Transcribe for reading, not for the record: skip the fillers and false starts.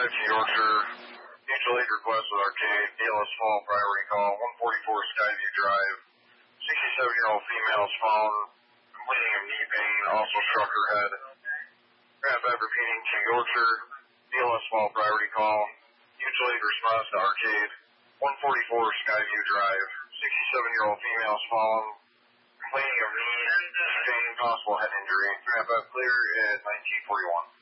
5 to Yorkshire. Mutual aid request with Arcade. DLS phone priority call. 144 Skyview Drive. 67-year-old female's phone. Complaining of knee pain. Also struck her head. Grab that repeating to Yorkshire. DLS phone priority call. Mutual aid response to Arcade. 144 Skyview Drive. 67-year-old female's phone. Complaining of knee pain. Possible head injury. Grab that clear at 1941.